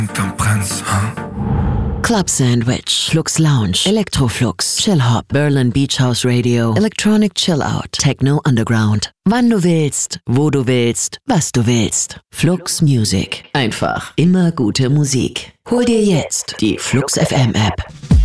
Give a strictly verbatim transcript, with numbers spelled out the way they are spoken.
Dann brennt's, huh? Club Sandwich, Flux Lounge, Electroflux, Chill Hop, Berlin Beach House Radio, Electronic Chill Out, Techno Underground. Wann du willst, wo du willst, was du willst. Flux Music. Einfach immer gute Musik. Hol dir jetzt die Flux F M App.